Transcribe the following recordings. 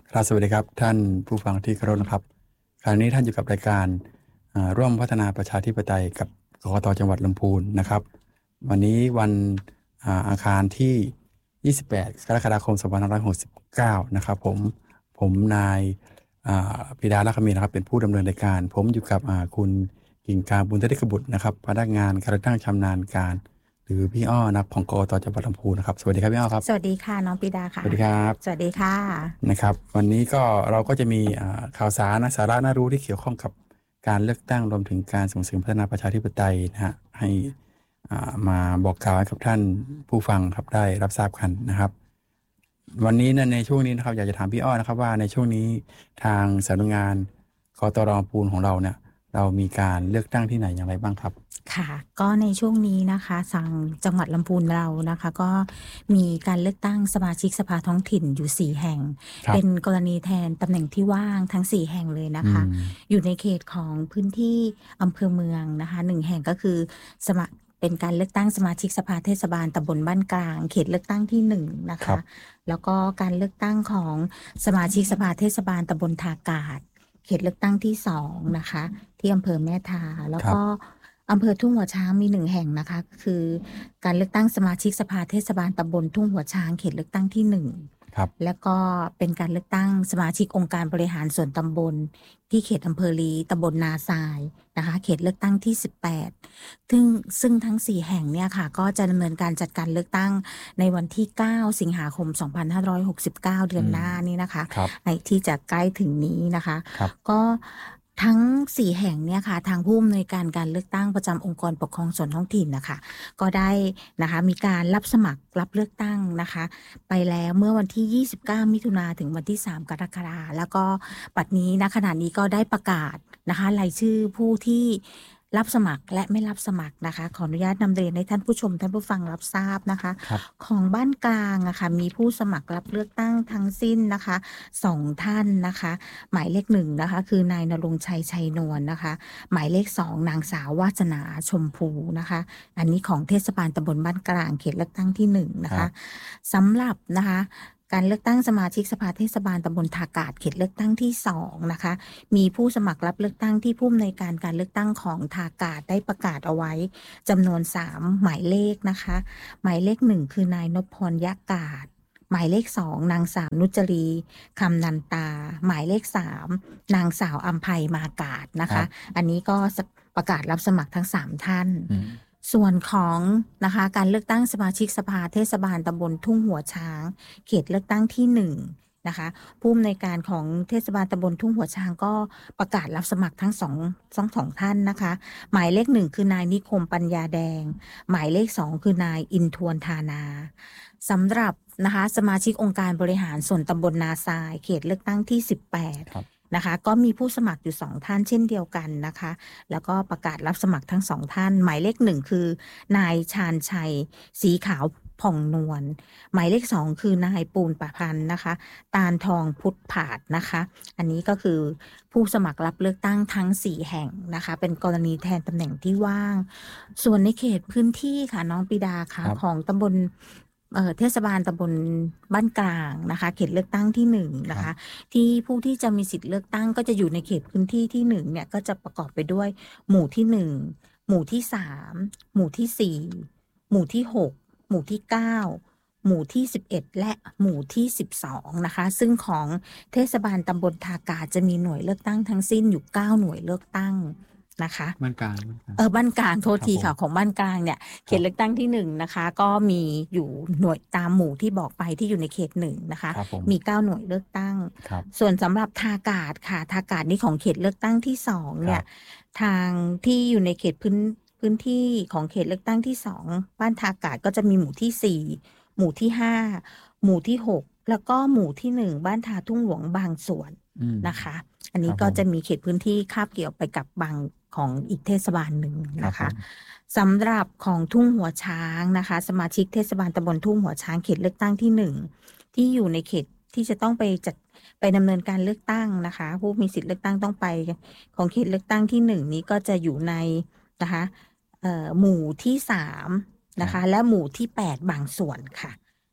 ครับสวัสดีครับท่านผู้ฟังที่เคารพนะครับคราวนี้ท่านอยู่กับรายการร่วมพัฒนาประชาธิปไตยกับกกต.จังหวัดลำพูนนะครับวันนี้วันอังคารที่ 28 กรกฎาคม 2569 นะครับผมนายปิดาลักษมีนะครับเป็นผู้ดำเนินรายการผมอยู่กับคุณกิ่งการบุญธริกบุตรนะครับพนักงานการเลือกตั้งชำนาญการหรือพี่อ้อนะครับของกกต.จังหวัดลำพูนนะครับสวัสดีครับพี่อ้อครับสวัสดีค่ะน้องปิดาสค่ะวัสดีครับสวัสดีค่ะนะครับวันนี้ก็เราก็จะมีข่าวสารสาระน่ารู้ที่เกี่ยวข้องกับการเลือกตั้งรวมถึงการส่งเสริมพัฒนาประชาธิปไตยนะฮะให้มาบอกกล่าวให้กับท่านผู้ฟังครับได้รับทราบกันนะครับวันนี้ในช่วงนี้นะครับอยากจะถามพี่อ้อนะครับว่าในช่วงนี้ทางสำนักงานกตร.ลำพูนของเราเนี่ยเรามีการเลือกตั้งที่ไหนอย่างไรบ้างครับค่ะก็ในช่วงนี้นะคะทางจังหวัดลำพูนเรานะคะก็มีการเลือกตั้งสมาชิกสภาท้องถิ่นอยู่4แห่งเป็นกรณีแทนตำแหน่งที่ว่างทั้ง4แห่งเลยนะคะอยู่ในเขตของพื้นที่อำเภอเมืองนะคะ1แห่งก็คือเป็นการเลือกตั้งสมาชิกสภาเทศบาลตำบลบ้านกลางเขตเลือกตั้งที่1นะคะแล้วก็การเลือกตั้งของสมาชิกสภาเทศบาลตำบลทากาศเขตเลือกตั้งที่2นะคะที่อำเภอแม่ทาแล้วก็อำเภอทุ่งหัวช้างมี1แห่งนะคะคือการเลือกตั้งสมาชิกสภาเทศบาลตำบลทุ่งหัวช้างเขตเลือกตั้งที่1แล้วก็เป็นการเลือกตั้งสมาชิกองค์การบริหารส่วนตำบลที่เขตอำเภอลีตำบลนาทรายนะคะเขตเลือกตั้งที่18ซึ่งทั้ง4แห่งเนี่ยค่ะก็จะดำเนินการจัดการเลือกตั้งในวันที่9สิงหาคม2569เดือนหน้านี่นะคะในที่จะใกล้ถึงนี้นะคะก็ทั้ง4แห่งเนี่ยค่ะทางผู้อำนวยการการเลือกตั้งประจำองค์กรปกครองส่วนท้องถิ่นนะคะก็ได้นะคะมีการรับสมัครรับเลือกตั้งนะคะไปแล้วเมื่อวันที่29มิถุนาถึงวันที่3กรกฎาคมแล้วก็ปัจจุบันนี้ณขณะนี้ก็ได้ประกาศนะคะรายชื่อผู้ที่รับสมัครและไม่รับสมัครนะคะขออนุญาตนำเรียนให้ท่านผู้ชมท่านผู้ฟังรับทราบนะคะของบ้านกลางอะค่ะมีผู้สมัครรับเลือกตั้งทั้งสิ้นนะคะ2ท่านนะคะหมายเลข1นะคะคือนายณรงค์ชัยชัยนวลนะคะหมายเลข2นางสาววาสนาชมพูนะคะอันนี้ของเทศบาลตำบลบ้านกลางเขตเลือกตั้งที่1นะคะสำหรับนะคะการเลือกตั้งสมาชิกสภาเทศบาลตำบลทากาศเขตเลือกตั้งที่2นะคะมีผู้สมัครรับเลือกตั้งที่ผู้อำนวยการการเลือกตั้งของทากาศได้ประกาศเอาไว้จำนวน3หมายเลขนะคะหมายเลข1คือนายนพพรยะกาศหมายเลข2นางสาวนุจรีคำนันตาหมายเลข3นางสาวอัมภัยมากาศนะคะอันนี้ก็ประกาศรับสมัครทั้ง3ท่านส่วนของนะคะการเลือกตั้งสมาชิกสภาเทศบาลตำบลทุ่งหัวช้างเขตเลือกตั้งที่1นะคะผู้อำนวยการของเทศบาลตำบลทุ่งหัวช้างก็ประกาศรับสมัครทั้งสองท่านนะคะหมายเลข1คือนายนิคมปัญญาแดงหมายเลข2คือนายอินทวนธานาสำหรับนะคะสมาชิกองค์การบริหารส่วนตำบลนาทรายเขตเลือกตั้งที่18นะคะก็มีผู้สมัครอยู่2ท่านเช่นเดียวกันนะคะแล้วก็ประกาศรับสมัครทั้ง2ท่านหมายเลข1คือนายชาญชัยสีขาวผ่องนวลหมายเลข2คือนายปูนประพันธ์นะคะตาลทองพุทธผาดนะคะอันนี้ก็คือผู้สมัครรับเลือกตั้งทั้ง4แห่งนะคะเป็นกรณีแทนตำแหน่งที่ว่างส่วนในเขตพื้นที่ค่ะน้องปิดาค่ะของตำบลเทศบาลตำบลบ้านกลางนะคะเขตเลือกตั้งที่1นะคะที่ผู้ที่จะมีสิทธิ์เลือกตั้งก็จะอยู่ในเขตพื้นที่ที่1เนี่ยก็จะประกอบไปด้วยหมู่ที่1หมู่ที่3หมู่ที่4หมู่ที่6หมู่ที่9หมู่ที่11และหมู่ที่12นะคะซึ่งของเทศบาลตำบลทากาจะมีหน่วยเลือกตั้งทั้งสิ้นอยู่9หน่วยเลือกตั้งนะคะบ้านกลางบ้านกลางโทษทีค่ะของบ้านกลางเนี่ยเขตเลือกตั้งที่1นะคะก็มีอยู่หน่วยตามหมู่ที่บอกไปที่อยู่ในเขต1นะคะมี9หน่วยเลือกตั้งส่วนสำหรับทากาศค่ะทากาศนี่ของเขตเลือกตั้งที่2เนี่ยทางที่อยู่ในเขตพื้นที่ของเขตเลือกตั้งที่2บ้านทากาศก็จะมีหมู่ที่4หมู่ที่5หมู่ที่6แล้วก็หมู่ที่1บ้านทาทุ่งหลวงบางส่วนนะคะอันนี้ก็จะมีเขตพื้นที่คาบเกี่ยวไปกับบางของอีกเทศบาลหนึ่งนะคะสำหรับของทุ่งหัวช้างนะคะสมาชิกเทศบาลตำบลทุ่งหัวช้างเขตเลือกตั้งที่1ที่อยู่ในเขตที่จะต้องไปดำเนินการเลือกตั้งนะคะผู้มีสิทธิ์เลือกตั้งต้องไปของเขตเลือกตั้งที่1นี้ก็จะอยู่ในนะคะหมู่ที่3นะคะและหมู่ที่8บางส่วนค่ะ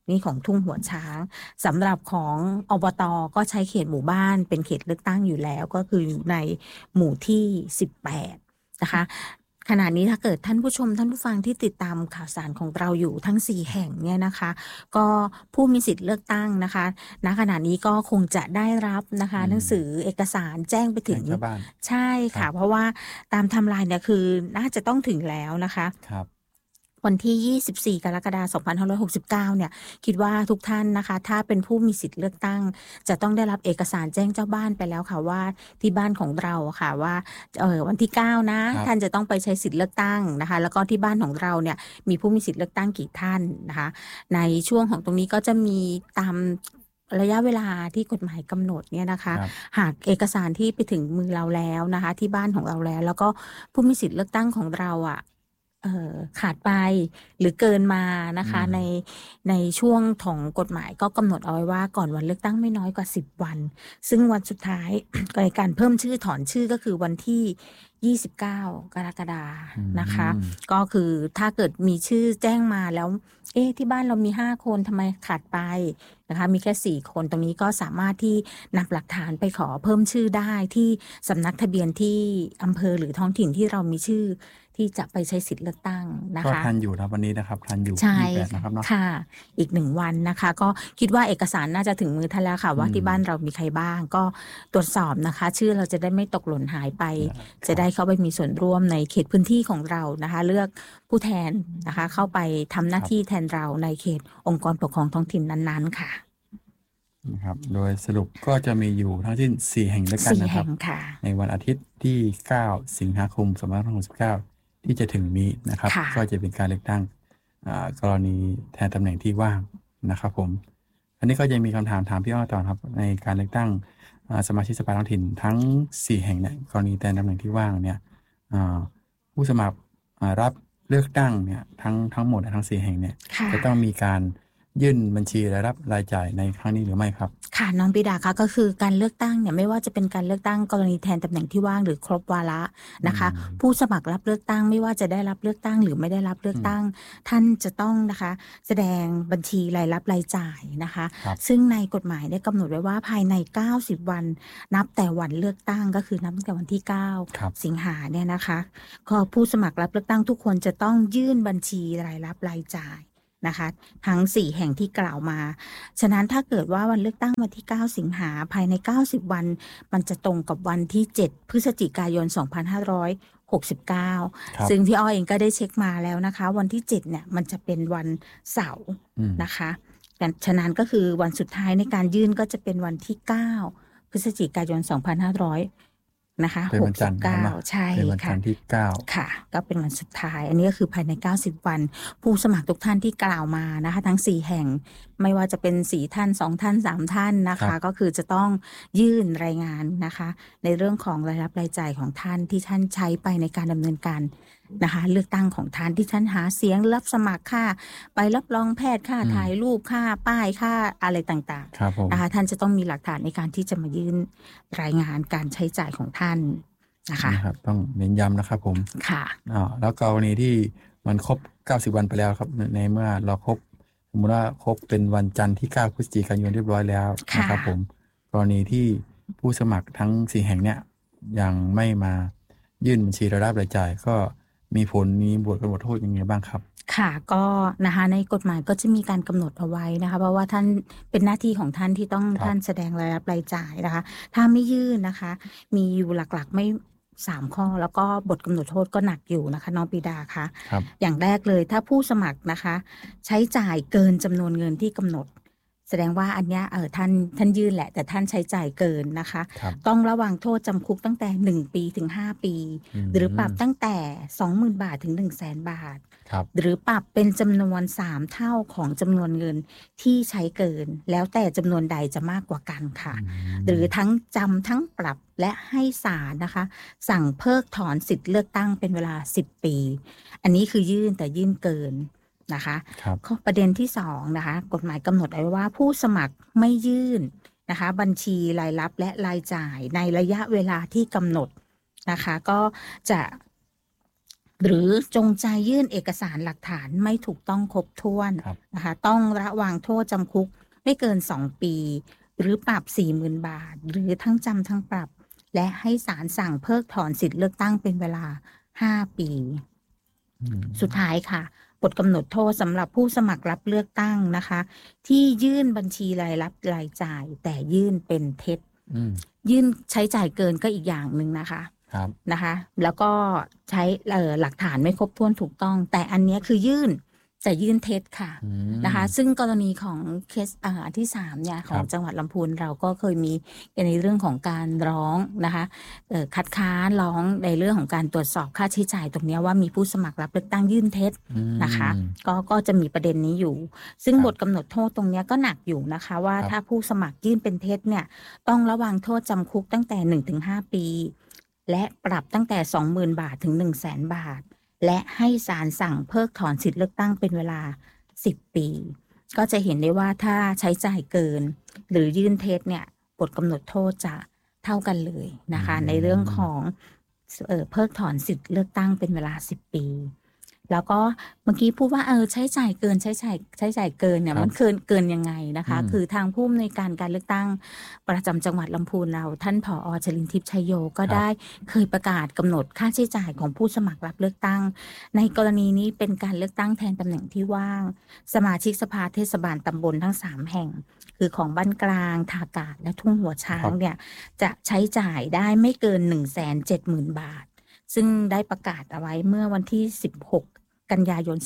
นี่ของทุ่งหัวช้างสำหรับของอบต.ก็ใช้เขตหมู่บ้านเป็นเขตเลือกตั้งอยู่แล้วก็คืออยู่ในหมู่ที่18นะคะขณะนี้ถ้าเกิดท่านผู้ชมท่านผู้ฟังที่ติดตามข่าวสารของเราอยู่ทั้ง4แห่งเนี่ยนะคะก็ผู้มีสิทธิ์เลือกตั้งนะคะณขณะนี้ก็คงจะได้รับนะคะหนังสือเอกสารแจ้งไปถึงใช่ค่ะเพราะว่าตามไทม์ไลน์เนี่ยคือน่าจะต้องถึงแล้วนะคะวันที่24กรกฎาคม2569เนี่ยคิดว่าทุกท่านนะคะถ้าเป็นผู้มีสิทธิ์เลือกตั้งจะต้องได้รับเอกสารแจ้งเจ้าบ้านไปแล้วค่ะว่าที่บ้านของเราค่ะว่าวันที่9นะท่านจะต้องไปใช้สิทธิ์เลือกตั้งนะคะแล้วก็ที่บ้านของเราเนี่ยมีผู้มีสิทธิ์เลือกตั้งกี่ท่านนะคะในช่วงของตรงนี้ก็จะมีตามระยะเวลาที่กฎหมายกำหนดเนี่ยนะคะหากเอกสารที่ไปถึงมือเราแล้วนะคะที่บ้านของเราแล้วก็ผู้มีสิทธิ์เลือกตั้งของเราขาดไปหรือเกินมานะคะในช่วงของกฎหมายก็กำหนดเอาไว้ว่าก่อนวันเลือกตั้งไม่น้อยกว่า10วันซึ่งวันสุดท้ายในการเพิ่มชื่อถอนชื่อก็คือวันที่29กรกฎาคมนะคะก็คือถ้าเกิดมีชื่อแจ้งมาแล้วที่บ้านเรามี5คนทำไมขาดไปนะคะมีแค่4คนตรงนี้ก็สามารถที่นำหลักฐานไปขอเพิ่มชื่อได้ที่สำนักทะเบียนที่อำเภอหรือท้องถิ่นที่เรามีชื่อที่จะไปใช้สิทธิ์เลือกตั้งนะคะก็ทันอยู่นะวันนี้นะครับทันอยู่28นะครับเนาะค่ะอีก1วันนะคะก็คิดว่าเอกสารน่าจะถึงมือท่านแล้วค่ะว่าที่บ้านเรามีใครบ้างก็ตรวจสอบนะคะชื่อเราจะได้ไม่ตกหล่นหายไปจะได้เข้าไปมีส่วนร่วมในเขตพื้นที่ของเรานะคะเลือกผู้แทนนะคะเข้าไปทำหน้าที่แทนเราในเขตองค์กรปกครองท้องถิ่นนั้นๆค่ะนะครับโดยสรุปก็จะมีอยู่ทั้งสิ้น4แห่งด้วยกันนะครับในวันอาทิตย์ที่9สิงหาคม2569ที่จะถึงนี้นะครับก็จะเป็นการเลือกตั้งกรณีแทนตำแหน่งที่ว่างนะครับผมอันนี้ก็จะมีคำถามถามพี่อ้อต่อครับในการเลือกตั้งสมาชิกสภาท้องถิ่นทั้ง4แห่งเนี่ยกรณีแทนตำแหน่งที่ว่างเนี่ยผู้สมัครรับเลือกตั้งเนี่ยทั้งหมดทั้ง4แห่งเนี่ยจะต้องมีการยื่นบัญชีรายรับรายจ่ายในครั้งนี้หรือไม่ครับค่ะน้องปิดาคะก็คือการเลือกตั้งเนี่ยไม่ว่าจะเป็นการเลือกตั้งกรณีแทนตำแหน่งที่ว่างหรือครบวาระนะคะผู้สมัครรับเลือกตั้งไม่ว่าจะได้รับเลือกตั้งหรือไม่ได้รับเลือกตั้งท่านจะต้องนะคะแสดงบัญชีรายรับรายจ่ายนะคะซึ่งในกฎหมายได้กำหนดไว้ว่าภายใน90วันนับแต่วันเลือกตั้งก็คือนับตั้งแต่วันที่9สิงหาเนี่ยนะคะก็ผู้สมัครรับเลือกตั้งทุกคนจะต้องยื่นบัญชีรายรับรายจ่ายนะคะทั้ง4แห่งที่กล่าวมาฉะนั้นถ้าเกิดว่าวันเลือกตั้งวันที่9สิงหาภายใน90วันมันจะตรงกับวันที่7พฤศจิกายน2569ซึ่งพี่อ้อเองก็ได้เช็คมาแล้วนะคะวันที่7เนี่ยมันจะเป็นวันเสาร์นะคะฉะนั้นก็คือวันสุดท้ายในการยื่นก็จะเป็นวันที่9พฤศจิกายน2500นะคะ69ใช่เป็นวันจันทร์ที่9 ค่ะก็เป็นวันสุดท้ายอันนี้ก็คือภายใน90วันผู้สมัครทุกท่านที่กล่าวมานะคะทั้ง4แห่งไม่ว่าจะเป็น4ท่าน2ท่าน3ท่านนะคะก็คือจะต้องยื่นรายงานนะคะในเรื่องของรายรับรายจ่ายของท่านที่ท่านใช้ไปในการดำเนินการนะคะเลือกตั้งของท่านที่ท่านหาเสียงรับสมัครค่าไปรับรองแพทย์ค่าถ่ายรูปค่าป้ายค่าอะไรต่างๆนะคะท่านจะต้องมีหลักฐานในการที่จะมายื่นรายงานการใช้จ่ายของท่านนะคะต้องเน้นย้ำนะครับผมค่ะแล้วกรณีที่มันครบ90วันไปแล้วครับในเมื่อเราครบสมมติว่าครบเป็นวันจันทร์ที่9พฤศจิกายนเรียบร้อยแล้วนะครับผมกรณีที่ผู้สมัครทั้ง4แห่งเนี่ยยังไม่มายื่นบัญชีรายรับรายจ่ายก็มีผลมีบทกำหนดโทษยังไงบ้างครับค่ะก็นะคะในกฎหมายก็จะมีการกำหนดเอาไว้นะคะเพราะว่าท่านเป็นหน้าที่ของท่านที่ต้องท่านแสดงรายรับรายจ่ายนะคะถ้าไม่ยื่นนะคะมีอยู่หลักๆไม่3ข้อแล้วก็บทกำหนดโทษก็หนักอยู่นะคะน้องปิดาคะอย่างแรกเลยถ้าผู้สมัครนะคะใช้จ่ายเกินจำนวนเงินที่กำหนดแสดงว่าอันเนี้ยท่านยื่นแหละแต่ท่านใช้จ่ายเกินนะคะต้องระวังโทษจำคุกตั้งแต่1ปีถึง5ปีหรือปรับตั้งแต่ 20,000 บาทถึง 100,000 บาทหรือปรับเป็นจำนวน3เท่าของจำนวนเงินที่ใช้เกินแล้วแต่จำนวนใดจะมากกว่ากันค่ะหรือทั้งจำทั้งปรับและให้ศาลนะคะสั่งเพิกถอนสิทธิ์เลือกตั้งเป็นเวลา10ปีอันนี้คือยื่นแต่ยื่นเกินนะคะข้อประเด็นที่2นะคะกฎหมายกำหนดไว้ว่าผู้สมัครไม่ยื่นนะคะบัญชีรายรับและรายจ่ายในระยะเวลาที่กำหนดนะคะก็จะหรือจงใจยื่นเอกสารหลักฐานไม่ถูกต้องครบถ้วนนะคะต้องระวางโทษจำคุกไม่เกิน2 ปีหรือปรับ 40,000 บาทหรือทั้งจำทั้งปรับและให้ศาลสั่งเพิกถอนสิทธิเลือกตั้งเป็นเวลา5 ปีสุดท้ายค่ะบทกำหนดโทษสำหรับผู้สมัครรับเลือกตั้งนะคะที่ยื่นบัญชีรายรับรายจ่ายแต่ยื่นเป็นเท็จยื่นใช้จ่ายเกินก็อีกอย่างหนึ่งนะคะนะคะแล้วก็ใช้หลักฐานไม่ครบถ้วนถูกต้องแต่อันนี้คือยื่นเท็จค่ะนะคะซึ่งกรณีของเคสที่3เนี่ยของจังหวัดลำพูนเราก็เคยมีในเรื่องของการร้องนะคะคัดค้านร้องในเรื่องของการตรวจสอบค่าใช้จ่ายตรงนี้ว่ามีผู้สมัครรับเลือกตั้งยื่นเท็จนะคะก็จะมีประเด็นนี้อยู่ซึ่งบทกำหนดโทษตรงนี้ก็หนักอยู่นะคะว่าถ้าผู้สมัครยื่นเป็นเท็จเนี่ยต้องระวังโทษจำคุกตั้งแต่ 1-5 ปีและปรับตั้งแต่ 20,000 บาทถึง 100,000 บาทและให้ศาลสั่งเพิกถอนสิทธิเลือกตั้งเป็นเวลา10 ปีก็จะเห็นได้ว่าถ้าใช้จ่ายเกินหรือยื่นเท็จเนี่ยบทกำหนดโทษจะเท่ากันเลยนะคะในเรื่องของเพิกถอนสิทธิเลือกตั้งเป็นเวลา10 ปีแล้วก็เมื่อกี้พูดว่าใช้จ่ายเกินใช้จ่ายเกินเนี่ยมันเกินยังไงนะคะคือทางผู้อำนวยการการเลือกตั้งประจำจังหวัดลำพูนเราท่านผอ.ชลินทิพย์ชัยโยก็ได้เคยประกาศกำหนดค่าใช้จ่ายของผู้สมัครรับเลือกตั้งในกรณีนี้เป็นการเลือกตั้งแทนตำแหน่งที่ว่างสมาชิกสภาเทศบาลตำบลทั้ง3 แห่งคือของบ้านกลางทากาศและทุ่งหัวช้างเนี่ยจะใช้จ่ายได้ไม่เกิน 170,000 บาทซึ่งได้ประกาศเอาไว้เมื่อวันที่16 กันยายน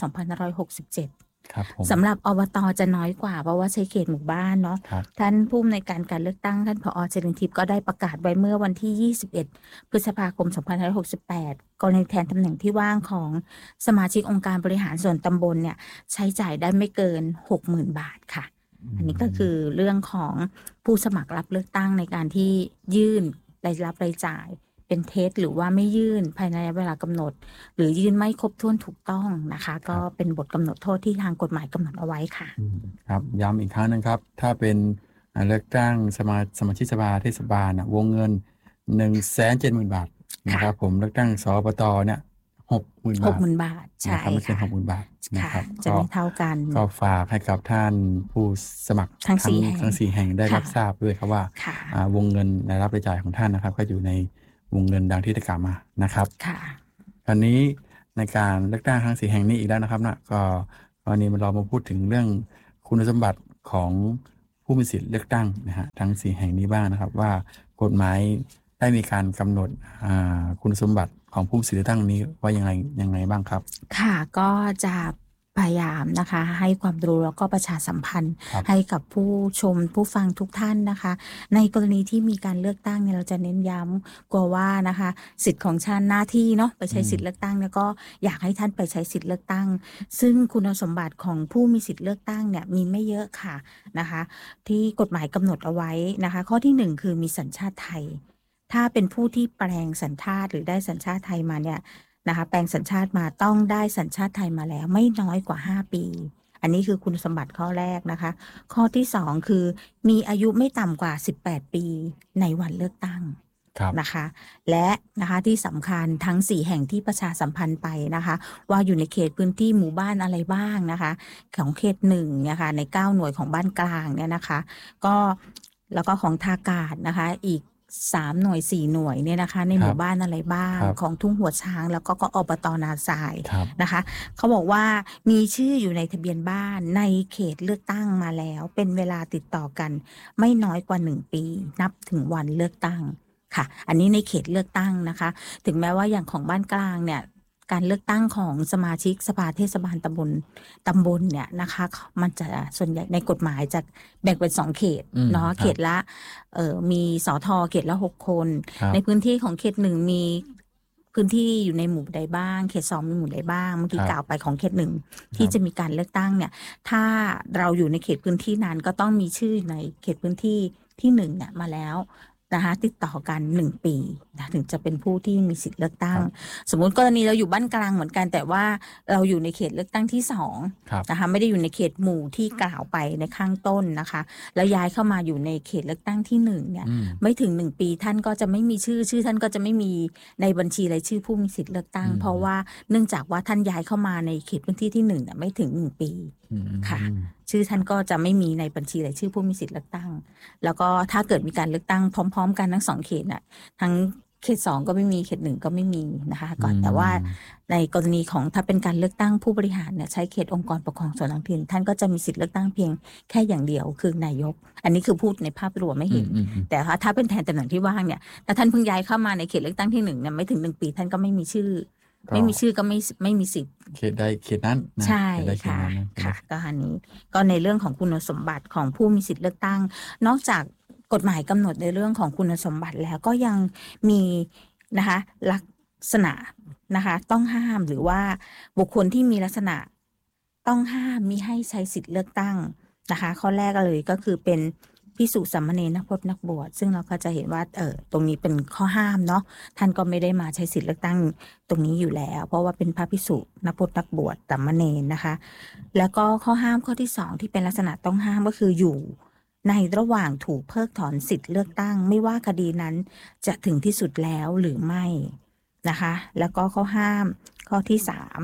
2567สำหรับอบต.จะน้อยกว่าเพราะว่าใช้เขตหมู่บ้านเนาะท่านผู้อำนวยการการเลือกตั้งท่านผอ.ชลินทิพย์ก็ได้ประกาศไว้เมื่อวันที่21 พฤษภาคม 2568กรณีแทนตำแหน่งที่ว่างของสมาชิกองค์การบริหารส่วนตำบลเนี่ยใช้จ่ายได้ไม่เกิน 60,000 บาทค่ะอันนี้ก็คือเรื่องของผู้สมัครรับเลือกตั้งในการที่ยื่นรายรับรายจ่ายเป็นเท็จหรือว่าไม่ยื่นภายในเวลากำหนดหรือยื่นไม่ครบถ้วนถูกต้องนะคะก็เป็นบทกำหนดโทษที่ทางกฎหมายกำหนดเอาไว้ค่ะครับย้ำอีกครั้งนึงครับถ้าเป็นเลือกตั้งสมาชิกสภาเทศบาลวงเงิน 170,000 บาทนะครับผมเลือกตั้งสปตเนี่ย 60,000 บาท 60,000 บาทใช่ไม่เกิน 60,000 บาทนะครับจะไม่เท่ากันก็ฝากให้กับท่านผู้สมัครทั้ง4 แห่งได้รับทราบด้วยครับว่าวงเงินรายรับรายจ่ายของท่านนะครับก็อยู่ในวงเงินดังที่ได้กล่าวมานะครับคราวนี้ในการเลือกตั้งทั้ง4 แห่งนี้อีกแล้วนะครับก็วันนี้เรามาพูดถึงเรื่องคุณสมบัติของผู้มีสิทธิ์เลือกตั้งนะฮะทั้ง4 แห่งนี้บ้างนะครับว่ากฎหมายได้มีการกำหนดคุณสมบัติของผู้มีสิทธิ์เลือกตั้งนี้ว่ายังไงบ้างครับค่ะก็จะพยายามนะคะให้ความรู้แล้วก็ประชาสัมพันธ์ให้กับผู้ชมผู้ฟังทุกท่านนะคะในกรณีที่มีการเลือกตั้งเนี่ยเราจะเน้นย้ำกลัวว่านะคะสิทธิ์ของชาติหน้าที่เนาะไปใช้สิทธิ์เลือกตั้งแล้วก็อยากให้ท่านไปใช้สิทธิ์เลือกตั้งซึ่งคุณสมบัติของผู้มีสิทธิ์เลือกตั้งเนี่ยมีไม่เยอะค่ะนะคะที่กฎหมายกำหนดเอาไว้นะคะข้อที่1คือมีสัญชาติไทยถ้าเป็นผู้ที่แปลงสัญชาติหรือได้สัญชาติไทยมาเนี่ยนะคะแปลงสัญชาติมาต้องได้สัญชาติไทยมาแล้วไม่น้อยกว่า5 ปีอันนี้คือคุณสมบัติข้อแรกนะคะข้อที่2คือมีอายุไม่ต่ำกว่า18 ปีในวันเลือกตั้งนะคะและนะคะที่สำคัญทั้ง4 แห่งที่ประชาสัมพันธ์ไปนะคะว่าอยู่ในเขตพื้นที่หมู่บ้านอะไรบ้างนะคะของเขต1นะคะใน9 หน่วยของบ้านกลางเนี่ยนะคะก็แล้วก็ของทากาศนะคะอีก3 หน่วย4 หน่วยเนี่ยนะคะในหมู่บ้านอะไรบ้างของทุ่งหัวช้างแล้วก็อบต.นาทรายนะคะเขาบอกว่ามีชื่ออยู่ในทะเบียนบ้านในเขตเลือกตั้งมาแล้วเป็นเวลาติดต่อกันไม่น้อยกว่า1 ปีนับถึงวันเลือกตั้งค่ะอันนี้ในเขตเลือกตั้งนะคะถึงแม้ว่าอย่างของบ้านกลางเนี่ยการเลือกตั้งของสมาชิกสภาเทศบาลตำบลเนี่ยนะคะมันจะส่วนใหญ่ในกฎหมายจะแบ่งเป็น2 เขตเนาะเขตละมีสท.เขตละ6 คนในพื้นที่ของเขต1มีพื้นที่อยู่ในหมู่ใดบ้างเขต2มีหมู่ใดบ้างเมื่อกี้กล่าวไปของเขต1ที่จะมีการเลือกตั้งเนี่ยถ้าเราอยู่ในเขตพื้นที่นั้นก็ต้องมีชื่อในเขตพื้นที่ที่1เนี่ยมาแล้วนะคะติดต่อกัน1 ปีนะถึงจะเป็นผู้ที่มีสิทธิ์เลือกตั้งครับสมมุติกรณีเราอยู่บ้านกลางเหมือนกันแต่ว่าเราอยู่ในเขตเลือกตั้งที่2 ครับนะคะไม่ได้อยู่ในเขตหมู่ที่กล่าวไปในข้างต้นนะคะแล้วย้ายเข้ามาอยู่ในเขตเลือกตั้งที่1เนี่ยไม่ถึง1 ปีท่านก็จะไม่มีชื่อท่านก็จะไม่มีในบัญชีรายชื่อผู้มีสิทธิ์เลือกตั้งเพราะว่าเนื่องจากว่าท่านย้ายเข้ามาในเขตพื้นที่ที่1เนี่ยไม่ถึง1 ปีค่ะชื่อท่านก็จะไม่มีในบัญชีรายชื่อผู้มีสิทธิ์เลือกตั้งแล้วก็ถ้าเกิดมีการเลือกตั้งพร้อมๆกันทั้ง2 เขตน่ะทั้งเขต2ก็ไม่มีเขต1ก็ไม่มีนะคะก่อนแต่ว่าในกรณีของถ้าเป็นการเลือกตั้งผู้บริหารเนี่ยใช้เขตองค์กรปกครองส่วนท้องถิ่นท่านก็จะมีสิทธิ์เลือกตั้งเพียงแค่อย่างเดียวคือนายกอันนี้คือพูดในภาพรวมไม่เห็นแต่ถ้าเป็นแทนตำแหน่งที่ว่างเนี่ยแต่ท่านเพิ่งย้ายเข้ามาในเขตเลือกตั้งที่1เนี่ยไม่ถึง1 ปีท่านก็ไม่มีชื่อก็ไม่มีสิทธิ์เขตใดเขตนั้นนะใช่เขตใดเขตค่ะนั้นนะค่ะก็อันนี้ก็ในเรื่องของคุณสมบัติของผู้มีสิทธิ์เลือกตั้งนอกจากกฎหมายกำหนดในเรื่องของคุณสมบัติแล้วก็ยังมีนะคะลักษณะนะคะต้องห้ามหรือว่าบุคคลที่มีลักษณะต้องห้ามมิให้ใช้สิทธิ์เลือกตั้งนะคะข้อแรกเลยก็คือเป็นภิกษุสามเณรนักพจน์นักบวชซึ่งเราก็จะเห็นว่าตรงนี้เป็นข้อห้ามเนาะท่านก็ไม่ได้มาใช้สิทธิ์เลือกตั้งตรงนี้อยู่แล้วเพราะว่าเป็นพระภิกษุนักพจน์นักบวชสามเณรนะคะแล้วก็ข้อห้ามข้อที่2ที่เป็นลักษณะต้องห้ามก็คืออยู่ในระหว่างถูกเพิกถอนสิทธิ์เลือกตั้งไม่ว่าคดีนั้นจะถึงที่สุดแล้วหรือไม่นะคะแล้วก็ข้อห้ามข้อที่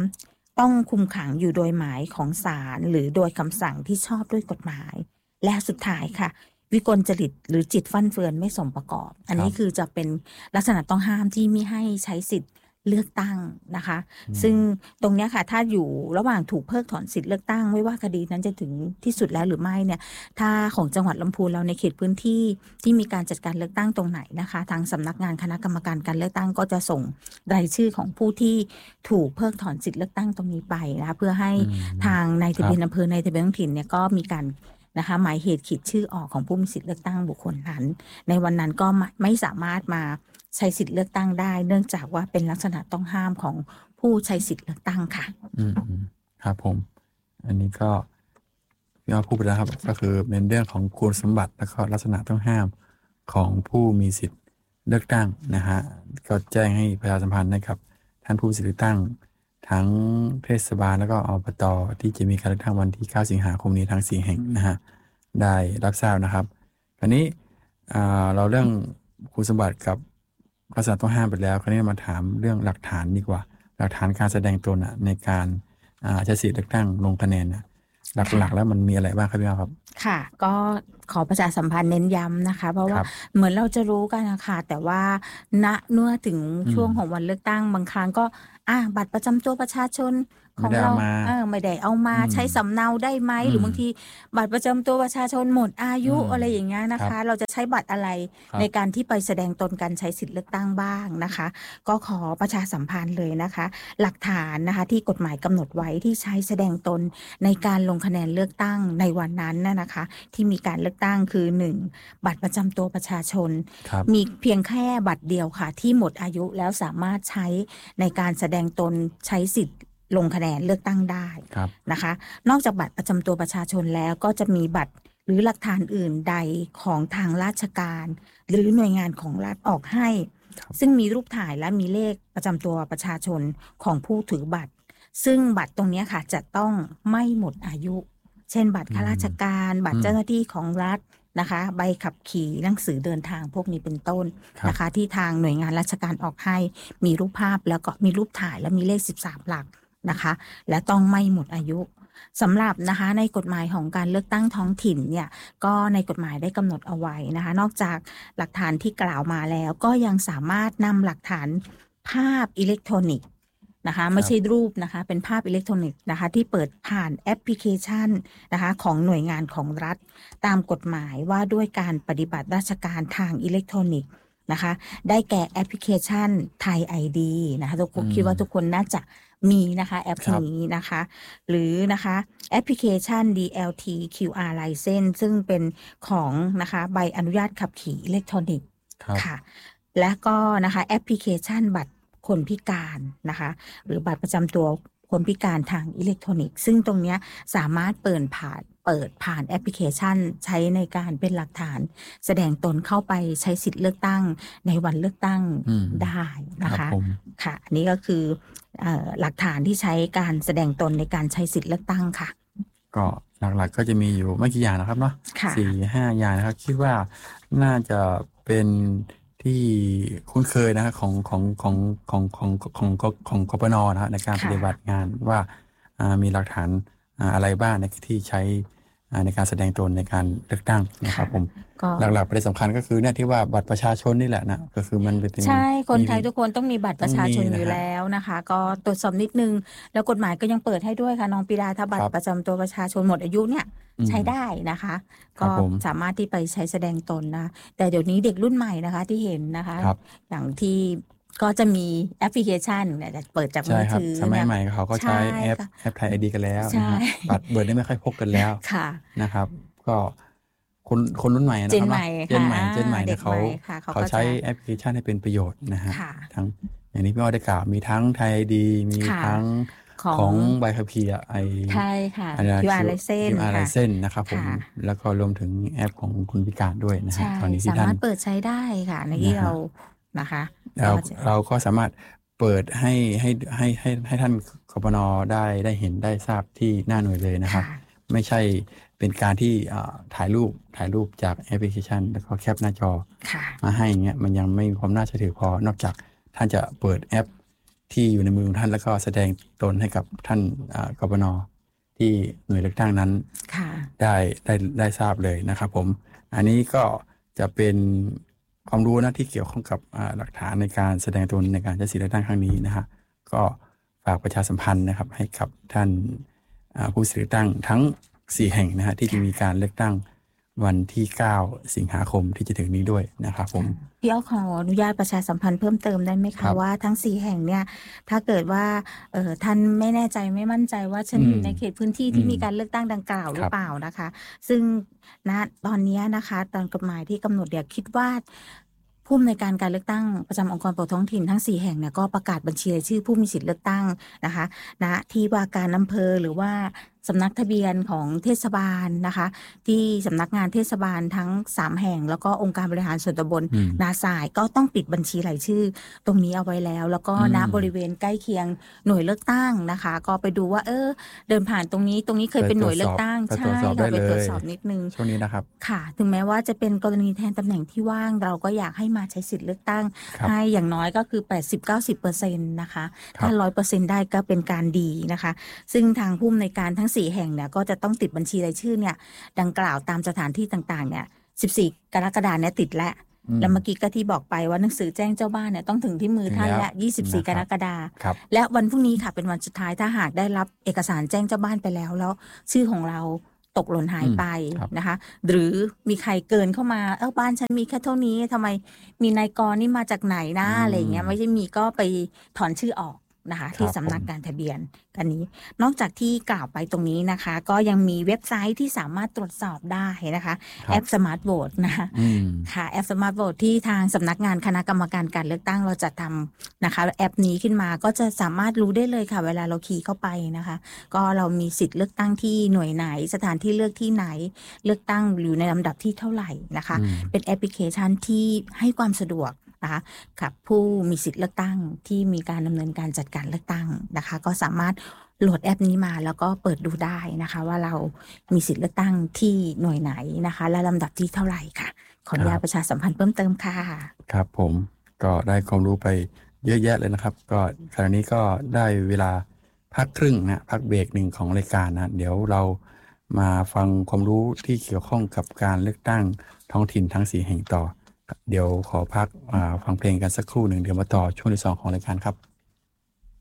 3ต้องคุมขังอยู่โดยหมายของศาลหรือโดยคำสั่งที่ชอบด้วยกฎหมายและสุดท้ายค่ะวิกลจริตหรือจิตฟั่นเฟือนไม่สมประกอบอันนี้คือจะเป็นลักษณะต้องห้ามที่ไม่ให้ใช้สิทธิ์เลือกตั้งนะคะซึ่งตรงนี้ค่ะถ้าอยู่ระหว่างถูกเพิกถอนสิทธิ์เลือกตั้งไม่ว่าคดีนั้นจะถึงที่สุดแล้วหรือไม่เนี่ยถ้าของจังหวัดลำพูนเราในเขตพื้นที่ที่มีการจัดการเลือกตั้งตรงไหนนะคะทางสำนักงานคณะกรรมการการเลือกตั้งก็จะส่งรายชื่อของผู้ที่ถูกเพิกถอนสิทธิ์เลือกตั้งตรงนี้ไปนะคะเพื่อให้ทางนายทะเบียนอำเภอนายทะเบียนท้องถิ่นเนี่ยก็มีการนะคะหมายเหตุขีดชื่อออกของผู้มีสิทธิ์เลือกตั้งบุคคลนั้นในวันนั้นก็ไม่สามารถมาใช้สิทธิ์เลือกตั้งได้เนื่องจากว่าเป็นลักษณะต้องห้ามของผู้ใช้สิทธิ์เลือกตั้งค่ะครับผมอันนี้ก็พี่อ้อพูดไปแล้วครับก็คือเป็นเรื่องของคุณสมบัติและก็ลักษณะต้องห้ามของผู้มีสิทธิ์เลือกตั้งนะฮะก็แจ้งให้ประชาสัมพันธ์นะครับท่านผู้มีสิทธิ์เลือกตั้งทั้งเทศบาลแล้วก็อบต.ที่จะมีการเลือกตั้งวันที่9 สิงหาคมนี้ทั้ง4 แห่งนะฮะได้รับทราบนะครับคราวนี้เราเรื่องคุณสมบัติกับลักษณะต้องห้ามไปแล้วคราวนี้มาถามเรื่องหลักฐานดีกว่าหลักฐานการแสดงตนในการใช้สิทธิ์เลือกตั้งลงคะแนนหลักๆแล้วมันมีอะไรบ้างครับพี่อ้อครับค่ะก็ขอประชาสัมพันธ์เน้นย้ำนะคะเพราะว่าเหมือนเราจะรู้กันนะคะแต่ว่าเมื่อถึงช่วงของวันเลือกตั้งบางครั้งก็บัตรประจำตัวประชาชนของเราไม่ได้เอามาใช้สำเนาได้ไหมหรือบางทีบัตรประจำตัวประชาชนหมดอายุอะไรอย่างเงี้ยนะคะเราจะใช้บัตรอะไรในการที่ไปแสดงตนการใช้สิทธิ์เลือกตั้งบ้างนะคะก็ขอประชาสัมพันธ์เลยนะคะหลักฐานนะคะที่กฎหมายกำหนดไว้ที่ใช้แสดงตนในการลงคะแนนเลือกตั้งในวันนั้นนะคะที่มีการเลือกตั้งคือ1บัตรประจำตัวประชาชนมีเพียงแค่บัตรเดียวค่ะที่หมดอายุแล้วสามารถใช้ในการแสดงตนใช้สิทธิ์ลงคะแนนเลือกตั้งได้นะคะนอกจากบัตรประจำตัวประชาชนแล้วก็จะมีบัตรหรือหลักฐานอื่นใดของทางราชการหรือหน่วยงานของรัฐออกให้ซึ่งมีรูปถ่ายและมีเลขประจำตัวประชาชนของผู้ถือบัตรซึ่งบัตรตรงนี้ค่ะจะต้องไม่หมดอายุเช่นบัตรข้าราชการบัตรเจ้าหน้าที่ของรัฐนะคะใบขับขี่หนังสือเดินทางพวกนี้เป็นต้นนะคะที่ทางหน่วยงานราชการออกให้มีรูปภาพแล้วก็มีรูปถ่ายและมีเลข13 หลักนะคะและต้องไม่หมดอายุสำหรับนะคะในกฎหมายของการเลือกตั้งท้องถิ่นเนี่ยก็ในกฎหมายได้กำหนดเอาไว้นะคะนอกจากหลักฐานที่กล่าวมาแล้วก็ยังสามารถนำหลักฐานภาพอิเล็กทรอนิกส์นะคะไม่ใช่รูปนะคะเป็นภาพอิเล็กทรอนิกส์นะคะที่เปิดผ่านแอปพลิเคชันนะคะของหน่วยงานของรัฐตามกฎหมายว่าด้วยการปฏิบัติราชการทางอิเล็กทรอนิกส์นะคะได้แก่แอปพลิเคชันไทย ID นะคะทุกคนคิดว่าทุกคนน่าจะมีนะคะแอปนี้นะคะหรือนะคะแอปพลิเคชัน DLT QR License ซึ่งเป็นของนะคะใบอนุญาตขับขี่อิเล็กทรอนิกส์ค่ะและก็นะคะแอปพลิเคชันบัตรคนพิการนะคะหรือบัตรประจำตัวคนพิการทางอิเล็กทรอนิกส์ซึ่งตรงนี้สามารถเปิดเปิดผ่านแอปพลิเคชันใช้ในการเป็นหลักฐานแสดงตนเข้าไปใช้สิทธิ์เลือกตั้งในวันเลือกตั้งได้นะคะค่ะอันนี้ก็คือหลักฐานที่ใช้การแสดงตนในการใช้สิทธิ์เลือกตั้งค่ะก็หลักๆก็จะมีอยู่ไม่กี่อย่างนะครับเนาะ4-5 อย่างนะครับคิดว่าน่าจะเป็นที่คุ้นเคยนะครับของกปนนะครับในการปฏิบัติงานว่ามีหลักฐานอะไรบ้างในที่ใช้ในการแสดงตนในการเลือกตั้งนะครับผมหลักๆประเด็นสำคัญก็คือเนี่ยที่ว่าบัตรประชาชนนี่แหละนะก็คือมันเป็นใช่คนไทยทุกคนต้องมีบัตรประชาชนอยู่แล้วนะคะก็ตรวจสอบนิดนึงแล้วกฎหมายก็ยังเปิดให้ด้วยค่ะน้องปีดาถ้าบัตรประจำตัวประชาชนหมดอายุเนี่ยใช้ได้นะคะก็สามารถที่ไปใช้แสดงตนนะแต่เดี๋ยวนี้เด็กรุ่นใหม่นะคะที่เห็นนะคะอย่างที่ก็จะมีแอปพลิเคชันเนี่ยเปิดจากมือถือสมัยใหม่เขาก็ใช้แอปไทยไอดีกันแล้วบัตรเบิร์ดนี่ไม่ค่อยพกกันแล้วนะครับก็คนรุ่นใหม่นะครับเจนใหม่เนี่ยเขาใช้แอปพลิเคชันให้เป็นประโยชน์นะฮะทั้งอย่างนี้พี่อ้อได้กล่าวมีทั้งไทยไอดีมีทั้งของใบขับขี่ใช่ค่ะQR Licenseนะครับผมแล้วก็รวมถึงแอปของคุณพิการด้วยนะฮะตอนนี้ที่ท่านสามารถเปิดใช้ได้ค่ะในที่เรานะคะเราก็สามารถเปิดให้ท่านกปน.ได้เห็นได้ทราบที่หน้าหน่วยเลยนะครับไม่ใช่เป็นการที่ถ่ายรูปจากแอปพลิเคชันแล้วก็แคปหน้าจอมาให้เงี้ยมันยังไม่มีความน่าเชื่อถือพอนอกจากท่านจะเปิดแอปที่อยู่ในมือของท่านแล้วก็แสดงตนให้กับท่านกปน.ที่หน่วยเลือกตั้งนั้นได้ทราบเลยนะครับผมอันนี้ก็จะเป็นความรู้นะที่เกี่ยวข้องกับหลักฐานในการแสดงตนในการใช้สิทธิเลือกตั้งครั้งนี้นะฮะก็ฝากประชาสัมพันธ์นะครับให้กับท่านผู้เลือกตั้งทั้ง4แห่งนะฮะที่จะมีการเลือกตั้งวันที่9สิงหาคมที่จะถึงนี้ด้วยนะครับผมพี่อ้อขออนุญาตประชาสัมพันธ์เพิ่มเติมได้ไหมคะว่าทั้ง4แห่งเนี่ยถ้าเกิดว่าท่านไม่แน่ใจไม่มั่นใจว่าฉันอยู่ในเขตพื้นที่ที่มีการเลือกตั้งดังกล่าวหรือเปล่านะคะซึ่งณตอนนี้นะคะตามกฎหมายที่กำหนดเดี๋ยวคิดว่าผู้อำนวยการการเลือกตั้งประจำองค์กรปกครองท้องถิ่นทั้ง4แห่งเนี่ยก็ประกาศบัญชีรายชื่อผู้มีสิทธิเลือกตั้งนะคะณที่ว่าการอำเภอหรือว่าสำนักทะเบียนของเทศบาลนะคะที่สำนักงานเทศบาลทั้ง3แห่งแล้วก็องค์การบริหารส่วนตำบลนาสายก็ต้องปิดบัญชีรายชื่อตรงนี้เอาไว้แล้วก็ณบริเวณใกล้เคียงหน่วยเลือกตั้งนะคะก็ไปดูว่าเดินผ่านตรงนี้เคยเป็นหน่วยเลือกตั้งใช่เราไปตรวจสอบนิดนึงช่วงนี้นะครับค่ะถึงแม้ว่าจะเป็นกรณีแทนตำแหน่งที่ว่างเราก็อยากให้มาใช้สิทธิเลือกตั้งให้อย่างน้อยก็คือ 80-90% นะคะถ้า 100% ได้ก็เป็นการดีนะคะซึ่งทางผู้อำนวยการทั้ง4แห่งเนี่ยก็จะต้องติดบัญชีรายชื่อเนี่ยดังกล่าวตามสถานที่ต่างๆเนี่ย14 กรกฎาคมเนี่ยติดแล้วเมื่อกี้ก็ที่บอกไปว่าหนังสือแจ้งเจ้าบ้านเนี่ยต้องถึงที่มือท่านและ24 กรกฎาคมและวันพรุ่งนี้ค่ะเป็นวันสุดท้ายถ้าหากได้รับเอกสารแจ้งเจ้าบ้านไปแล้วชื่อของเราตกหล่นหายไปนะคะหรือมีใครเกินเข้ามาบ้านฉันมีแค่เท่านี้ทำไมมีนายกนี่มาจากไหนนะอะไรเงี้ยไม่ใช่มีก็ไปถอนชื่อออกนะคะที่สำนักงานทะเบียนกันนี้นอกจากที่กล่าวไปตรงนี้นะคะก็ยังมีเว็บไซต์ที่สามารถตรวจสอบได้นะคะแอป Smart Vote นะคะค่ะแอป Smart Vote ที่ทางสำนักงานคณะกรรมการการเลือกตั้งเราจะทำนะคะแอปนี้ขึ้นมาก็จะสามารถรู้ได้เลยค่ะเวลาเราคีย์เข้าไปนะคะก็เรามีสิทธิ์เลือกตั้งที่หน่วยไหนสถานที่เลือกที่ไหนเลือกตั้งอยู่ในลำดับที่เท่าไหร่นะคะเป็นแอปพลิเคชันที่ให้ความสะดวกนะคะกับผู้มีสิทธิ์เลือกตั้งที่มีการดำเนินการจัดการเลือกตั้งนะคะก็สามารถโหลดแอปนี้มาแล้วก็เปิดดูได้นะคะว่าเรามีสิทธิ์เลือกตั้งที่หน่วยไหนนะคะและลำดับที่เท่าไหร่ค่ะขออนุญาตประชาสัมพันธ์เพิ่มเติมค่ะครับผมก็ได้ความรู้ไปเยอะแยะเลยนะครับก็ขณะนี้ก็ได้เวลาพักครึ่งนะพักเบรกหนึ่งของรายการนะเดี๋ยวเรามาฟังความรู้ที่เกี่ยวข้องกับการเลือกตั้งท้องถิ่นทั้ง4แห่งต่อเดี๋ยวขอพักฟังเพลงกันสักครู่หนึ่งเดี๋ยวมาต่อช่วงที่2ของรายการครับ